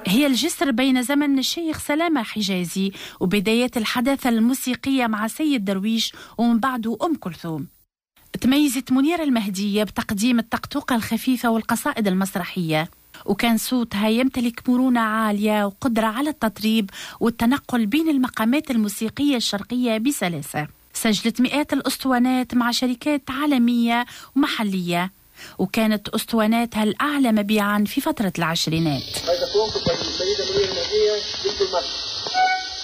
هي الجسر بين زمن الشيخ سلامة حجازي وبدايات الحداثة الموسيقية مع سيد درويش ومن بعده أم كلثوم. تميزت منيرة المهدية بتقديم الطقطوقة الخفيفة والقصائد المسرحية، وكان صوتها يمتلك مرونة عالية وقدرة على التطريب والتنقل بين المقامات الموسيقية الشرقية بسلاسة. سجلت مئات الأسطوانات مع شركات عالمية ومحلية، وكانت أسطواناتها الأعلى مبيعاً في فترة العشرينات.